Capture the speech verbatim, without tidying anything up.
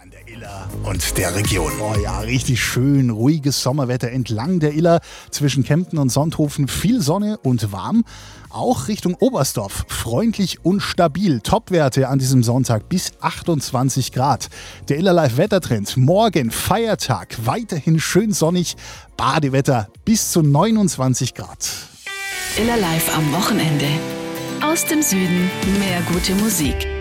an der Iller und der Region. Oh ja, richtig schön, ruhiges Sommerwetter entlang der Iller zwischen Kempten und Sonthofen. Viel Sonne und warm. Auch Richtung Oberstdorf freundlich und stabil. Topwerte an diesem Sonntag bis achtundzwanzig Grad. Der Iller Live Wettertrend. Morgen Feiertag, weiterhin schön sonnig. Badewetter bis zu neunundzwanzig Grad. Iller Live am Wochenende. Aus dem Süden mehr gute Musik.